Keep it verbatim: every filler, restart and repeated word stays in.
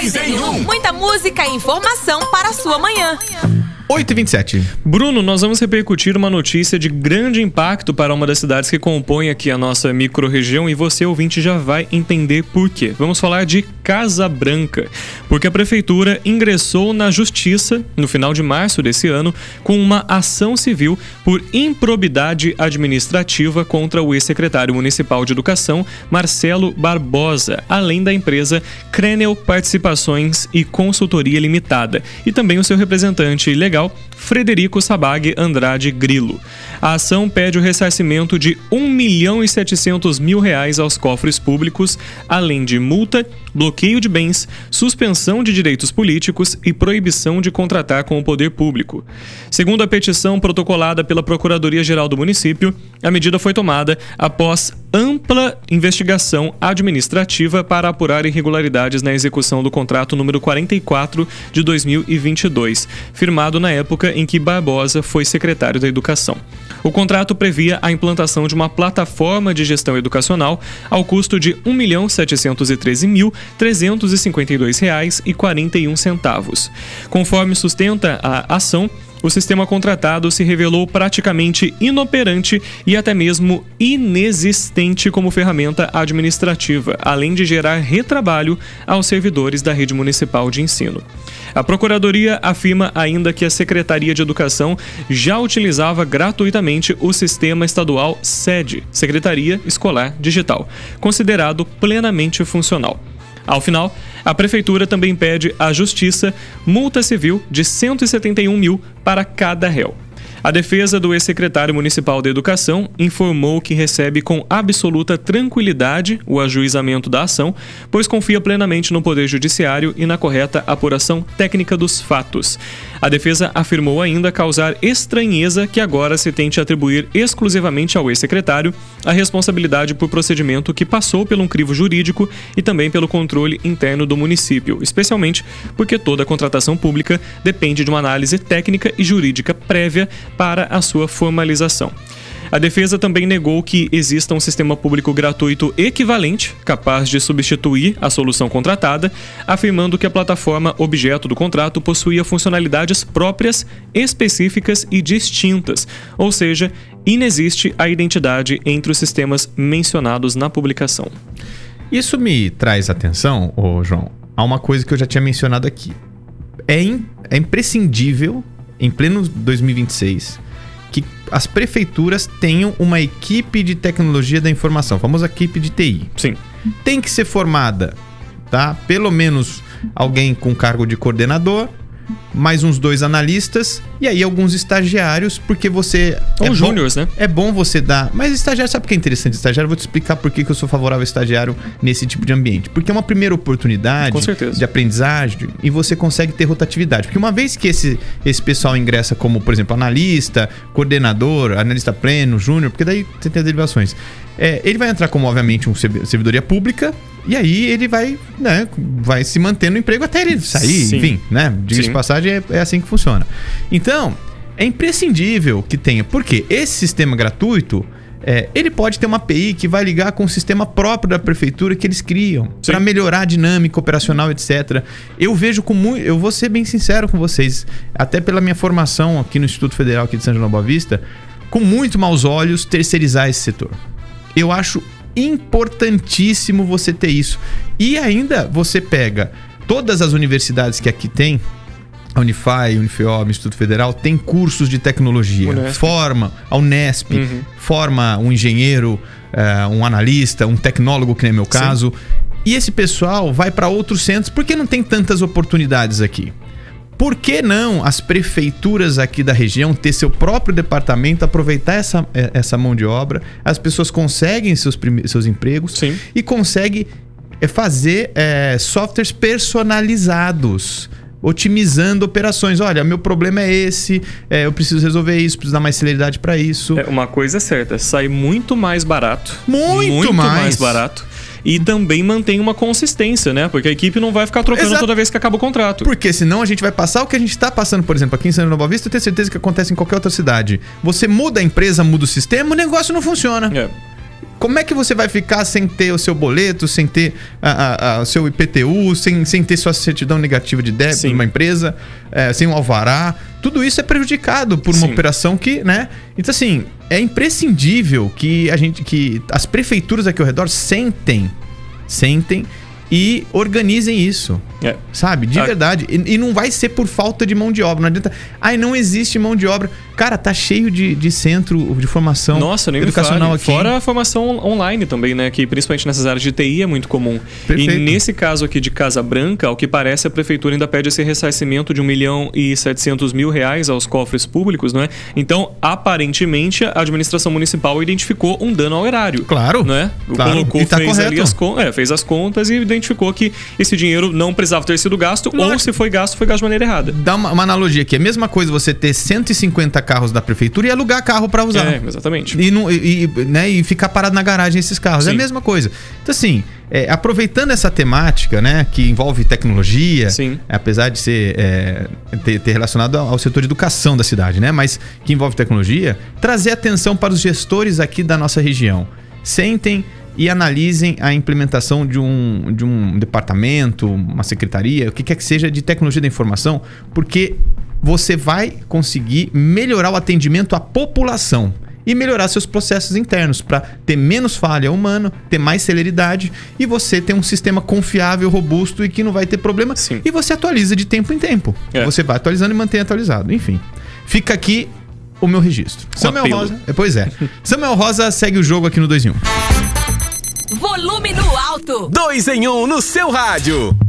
Dois em um. Muita música e informação para a sua manhã. oito e vinte e sete. Bruno, nós vamos repercutir uma notícia de grande impacto para uma das cidades que compõe aqui a nossa micro-região e você, ouvinte, já vai entender por quê. Vamos falar de Casa Branca, porque a prefeitura ingressou na justiça no final de março desse ano com uma ação civil por improbidade administrativa contra o ex-secretário municipal de educação, Marcelo Barbosa, além da empresa Crenel Participações e Consultoria Limitada e também o seu representante legal, Frederico Sabag Andrade Grilo. A ação pede o ressarcimento de um milhão e setecentos mil reais aos cofres públicos, além de multa, bloqueio de bens, suspensão de direitos políticos e proibição de contratar com o poder público. Segundo a petição protocolada pela Procuradoria-Geral do município, a medida foi tomada após ampla investigação administrativa para apurar irregularidades na execução do contrato número quarenta e quatro de dois mil e vinte e dois, firmado na época em que Barbosa foi secretário da Educação. O contrato previa a implantação de uma plataforma de gestão educacional ao custo de um milhão setecentos e treze mil trezentos e cinquenta e dois reais e quarenta e um centavos. Conforme sustenta a ação, o sistema contratado se revelou praticamente inoperante e até mesmo inexistente como ferramenta administrativa, além de gerar retrabalho aos servidores da rede municipal de ensino. A Procuradoria afirma ainda que a Secretaria de Educação já utilizava gratuitamente o sistema estadual S E D, Secretaria Escolar Digital, considerado plenamente funcional. Ao final, a Prefeitura também pede à Justiça multa civil de cento e setenta e um mil para cada réu. A defesa do ex-secretário municipal da Educação informou que recebe com absoluta tranquilidade o ajuizamento da ação, pois confia plenamente no Poder Judiciário e na correta apuração técnica dos fatos. A defesa afirmou ainda causar estranheza que agora se tente atribuir exclusivamente ao ex-secretário a responsabilidade por procedimento que passou pelo um crivo jurídico e também pelo controle interno do município, especialmente porque toda contratação pública depende de uma análise técnica e jurídica prévia para a sua formalização. A defesa também negou que exista um sistema público gratuito equivalente, capaz de substituir a solução contratada, afirmando que a plataforma objeto do contrato possuía funcionalidades próprias, específicas e distintas, ou seja, inexiste a identidade entre os sistemas mencionados na publicação. Isso me traz atenção, ô João, a uma coisa que eu já tinha mencionado aqui. É, in, é imprescindível, em pleno dois mil e vinte e seis, que as prefeituras tenham uma equipe de tecnologia da informação, a famosa equipe de T I. Sim. Tem que ser formada, tá? Pelo menos alguém com cargo de coordenador, mais uns dois analistas e aí alguns estagiários, porque você... Ou é júniors, né? É bom você dar... Mas estagiário, sabe o que é interessante estagiário? Eu vou te explicar por que que eu sou favorável ao estagiário nesse tipo de ambiente. Porque é uma primeira oportunidade Com certeza. de aprendizagem e você consegue ter rotatividade. Porque uma vez que esse, esse pessoal ingressa como, por exemplo, analista, coordenador, analista pleno, júnior, porque daí você tem as derivações. É, ele vai entrar como, obviamente, um servidoria pública e aí ele vai, né, vai se manter no emprego até ele sair, Sim. enfim, né? Diga-se de passagem, é, é assim que funciona. Então, é imprescindível que tenha, porque esse sistema gratuito, é, ele pode ter uma A P I que vai ligar com o sistema próprio da prefeitura que eles criam para melhorar a dinâmica operacional, etcétera. Eu vejo com muito, eu vou ser bem sincero com vocês, até pela minha formação aqui no Instituto Federal aqui de São João da Boa Vista, com muito maus olhos terceirizar esse setor. Eu acho importantíssimo você ter isso. E ainda você pega todas as universidades que aqui tem, a Unify, Unifeob, Instituto Federal, tem cursos de tecnologia. Unesp. Forma, a Unesp, uhum. forma um engenheiro, uh, um analista, um tecnólogo, que nem é meu caso. Sim. E esse pessoal vai para outros centros porque não tem tantas oportunidades aqui. Por que não as prefeituras aqui da região ter seu próprio departamento, aproveitar essa, essa mão de obra? As pessoas conseguem seus, seus empregos. Sim. E conseguem fazer é, softwares personalizados, otimizando operações. Olha, meu problema é esse, é, eu preciso resolver isso, preciso dar mais celeridade para isso. É, uma coisa é certa, sai muito mais barato. Muito, muito mais. mais barato. E também mantém uma consistência, né? Porque a equipe não vai ficar trocando Exato. toda vez que acaba o contrato. Porque senão a gente vai passar o que a gente está passando, por exemplo, aqui em São João da Boa Vista, eu tenho certeza que acontece em qualquer outra cidade. Você muda a empresa, muda o sistema, o negócio não funciona. É. como é que você vai ficar sem ter o seu boleto, sem ter a, a, a, o seu I P T U, sem, sem ter sua certidão negativa de débito de uma empresa, é, sem um alvará? Tudo isso é prejudicado por uma Sim. operação que, né? Então, assim, é imprescindível que a gente, que as prefeituras aqui ao redor sentem, sentem e organizem isso. É. Sabe? De ah. verdade. E, e não vai ser por falta de mão de obra. Não adianta. Ai, não existe mão de obra. Cara, tá cheio de, de centro de formação Nossa, nem educacional aqui. Fora a formação online também, né? Que principalmente nessas áreas de T I é muito comum. Perfeito. E nesse caso aqui de Casa Branca, ao que parece, a prefeitura ainda pede esse ressarcimento de um milhão e setecentos mil reais aos cofres públicos, não é? Então, aparentemente, a administração municipal identificou um dano ao erário. Claro. Né? Claro. Colocou, E tá fez, correto. ali as con- é, fez as contas e identificou que esse dinheiro não precisava ter sido gasto, claro. Ou se foi gasto, foi gasto de maneira errada. Dá uma, uma analogia aqui. É a mesma coisa você ter cento e cinquenta carros da prefeitura e alugar carro pra usar. É, exatamente. E, não, e, né, e ficar parado na garagem esses carros. Sim. É a mesma coisa. Então, assim, é, aproveitando essa temática, né, que envolve tecnologia, Sim. apesar de ser é, ter, ter relacionado ao setor de educação da cidade, né, mas que envolve tecnologia, trazer atenção para os gestores aqui da nossa região. Sentem e analisem a implementação de um, de um departamento, uma secretaria, o que quer que seja de tecnologia da informação, porque você vai conseguir melhorar o atendimento à população e melhorar seus processos internos para ter menos falha humana, ter mais celeridade e você ter um sistema confiável, robusto e que não vai ter problema. Sim. E você atualiza de tempo em tempo. É. Você vai atualizando e mantém atualizado. Enfim, fica aqui o meu registro. Um Samuel apelo. Rosa. Pois é. Samuel Rosa segue o jogo aqui no dois em um. Volume no alto. Dois em um no seu rádio.